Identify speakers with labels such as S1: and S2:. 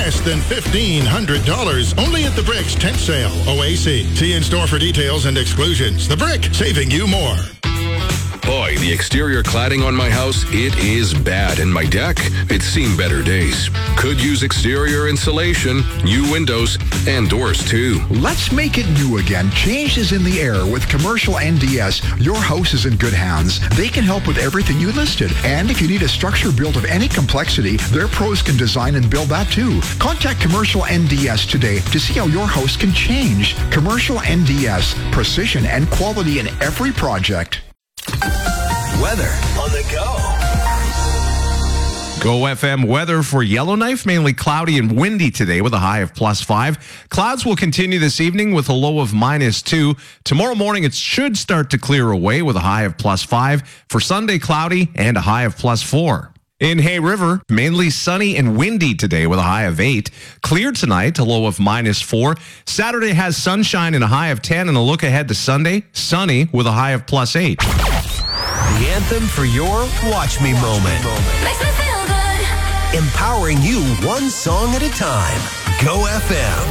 S1: less than $1,500. Only at the Bricks tent sale. OAC. See in store for details and exclusions. The Brick, saving you more.
S2: Boy, the exterior cladding on my house, it is bad. And my deck, it's seen better days. Could use exterior insulation, new windows, and doors too.
S3: Let's make it new again. Change is in the air with Commercial NDS. Your house is in good hands. They can help with everything you listed. And if you need a structure built of any complexity, their pros can design and build that too. Contact Commercial NDS today to see how your house can change. Commercial NDS. Precision and quality in every project.
S4: Weather on the go.
S5: Go FM weather for Yellowknife, mainly cloudy and windy today with a high of +5. Clouds will continue this evening with a low of -2. Tomorrow morning, it should start to clear away with a high of +5. For Sunday, cloudy and a high of +4. In Hay River, mainly sunny and windy today with a high of 8. Clear tonight, a low of -4. Saturday has sunshine and a high of 10. And a look ahead to Sunday, sunny with a high of +8.
S4: The anthem for your Watch Me moment.
S6: Makes me feel good.
S4: Empowering you one song at a time. Go FM.